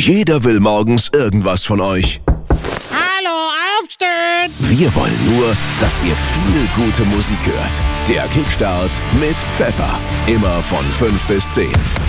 Jeder will morgens irgendwas von euch. Hallo, aufstehen! Wir wollen nur, dass ihr viel gute Musik hört. Der Kickstart mit Pfeffer. Immer von 5 bis 10.